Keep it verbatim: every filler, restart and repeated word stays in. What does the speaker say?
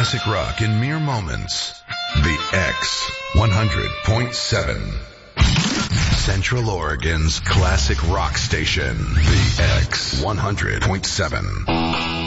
classic rock in mere moments. The X one hundred point seven. Central Oregon's classic rock station. The X one hundred point seven.